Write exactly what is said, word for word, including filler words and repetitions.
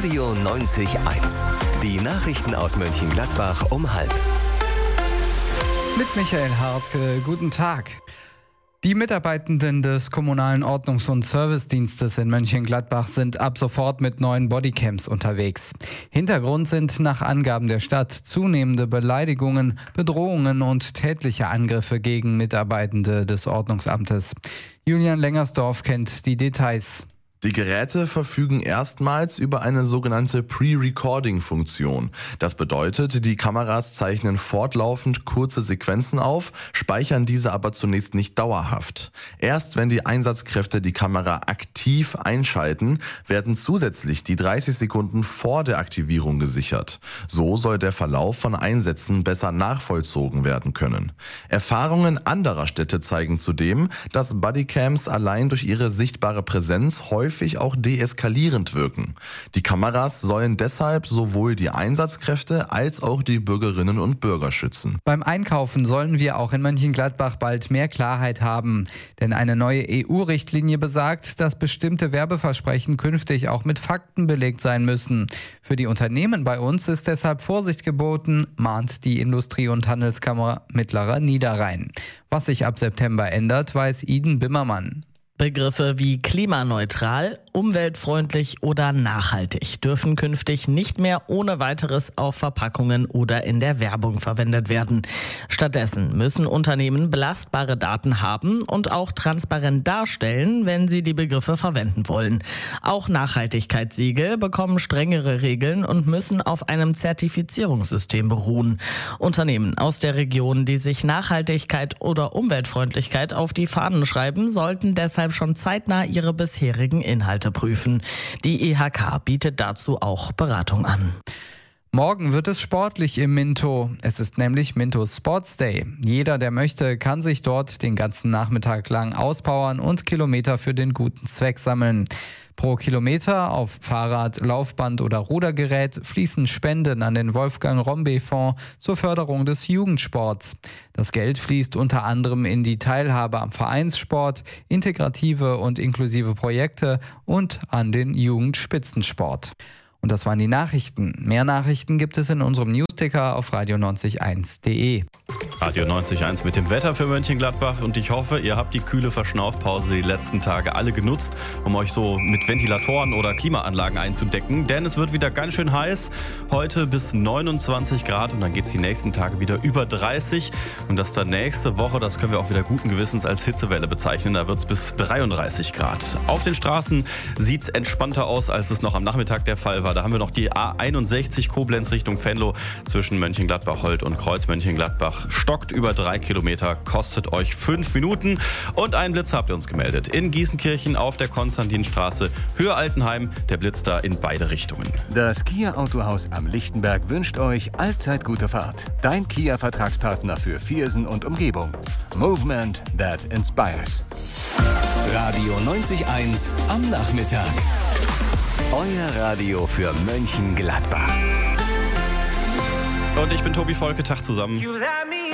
Radio neunzig eins. Die Nachrichten aus Mönchengladbach um halb. Mit Michael Hartke, guten Tag. Die Mitarbeitenden des Kommunalen Ordnungs- und Servicedienstes in Mönchengladbach sind ab sofort mit neuen Bodycams unterwegs. Hintergrund sind nach Angaben der Stadt zunehmende Beleidigungen, Bedrohungen und tätliche Angriffe gegen Mitarbeitende des Ordnungsamtes. Julian Lengersdorf kennt die Details. Die Geräte verfügen erstmals über eine sogenannte Pre-Recording-Funktion. Das bedeutet, die Kameras zeichnen fortlaufend kurze Sequenzen auf, speichern diese aber zunächst nicht dauerhaft. Erst wenn die Einsatzkräfte die Kamera aktiv einschalten, werden zusätzlich die dreißig Sekunden vor der Aktivierung gesichert. So soll der Verlauf von Einsätzen besser nachvollzogen werden können. Erfahrungen anderer Städte zeigen zudem, dass Bodycams allein durch ihre sichtbare Präsenz häufig häufig auch deeskalierend wirken. Die Kameras sollen deshalb sowohl die Einsatzkräfte als auch die Bürgerinnen und Bürger schützen. Beim Einkaufen sollen wir auch in Mönchengladbach bald mehr Klarheit haben. Denn eine neue E U-Richtlinie besagt, dass bestimmte Werbeversprechen künftig auch mit Fakten belegt sein müssen. Für die Unternehmen bei uns ist deshalb Vorsicht geboten, mahnt die Industrie- und Handelskammer Mittlerer Niederrhein. Was sich ab September ändert, weiß Iden Bimmermann. Begriffe wie klimaneutral, umweltfreundlich oder nachhaltig dürfen künftig nicht mehr ohne weiteres auf Verpackungen oder in der Werbung verwendet werden. Stattdessen müssen Unternehmen belastbare Daten haben und auch transparent darstellen, wenn sie die Begriffe verwenden wollen. Auch Nachhaltigkeitssiegel bekommen strengere Regeln und müssen auf einem Zertifizierungssystem beruhen. Unternehmen aus der Region, die sich Nachhaltigkeit oder Umweltfreundlichkeit auf die Fahnen schreiben, sollten deshalb schon zeitnah ihre bisherigen Inhalte prüfen. Die E H K bietet dazu auch Beratung an. Morgen wird es sportlich im Minto. Es ist nämlich Minto Sports Day. Jeder, der möchte, kann sich dort den ganzen Nachmittag lang auspowern und Kilometer für den guten Zweck sammeln. Pro Kilometer auf Fahrrad, Laufband oder Rudergerät fließen Spenden an den Wolfgang-Rombe-Fonds zur Förderung des Jugendsports. Das Geld fließt unter anderem in die Teilhabe am Vereinssport, integrative und inklusive Projekte und an den Jugendspitzensport. Und das waren die Nachrichten. Mehr Nachrichten gibt es in unserem Newsticker auf radio neunzig eins punkt de. Radio neunzig eins mit dem Wetter für Mönchengladbach und ich hoffe, ihr habt die kühle Verschnaufpause die letzten Tage alle genutzt, um euch so mit Ventilatoren oder Klimaanlagen einzudecken, denn es wird wieder ganz schön heiß. Heute bis neunundzwanzig Grad und dann geht es die nächsten Tage wieder über dreißig und das dann nächste Woche, das können wir auch wieder guten Gewissens als Hitzewelle bezeichnen, da wird es bis dreiunddreißig Grad. Auf den Straßen sieht es entspannter aus, als es noch am Nachmittag der Fall war. Da haben wir noch die A einundsechzig Koblenz Richtung Venlo zwischen Mönchengladbach-Holt und Kreuz Mönchengladbach. Stockt über drei Kilometer, kostet euch fünf Minuten. Und einen Blitz habt ihr uns gemeldet. In Gießenkirchen auf der Konstantinstraße, Höhe Altenheim. Der Blitz da in beide Richtungen. Das Kia Autohaus am Lichtenberg wünscht euch allzeit gute Fahrt. Dein Kia-Vertragspartner für Viersen und Umgebung. Movement that inspires. Radio neunzig eins am Nachmittag. Euer Radio für Mönchengladbach. Und ich bin Tobi Volke, Tag zusammen.